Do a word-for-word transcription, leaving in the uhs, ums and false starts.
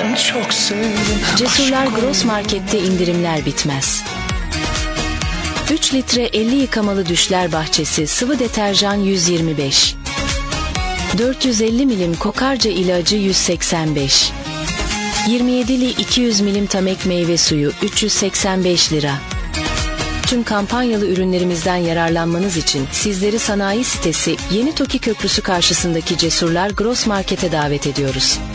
ben çok sevdim. Cesurlar Gross Market'te indirimler bitmez. üç litre elli yıkamalı düşler bahçesi sıvı deterjan yüz yirmi beş. dört yüz elli milim kokarca ilacı yüz seksen beş. yirmi yedili iki yüz milim Tamek meyve suyu üç yüz seksen beş lira. Tüm kampanyalı ürünlerimizden yararlanmanız için sizleri sanayi sitesi Yeni Toki Köprüsü karşısındaki Cesurlar Gross Market'e davet ediyoruz.